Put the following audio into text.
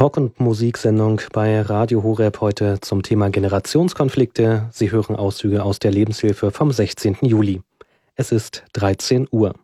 Talk- und Musiksendung bei Radio Horeb heute zum Thema Generationskonflikte. Sie hören Auszüge aus der Lebenshilfe vom 16. Juli. Es ist 13 Uhr.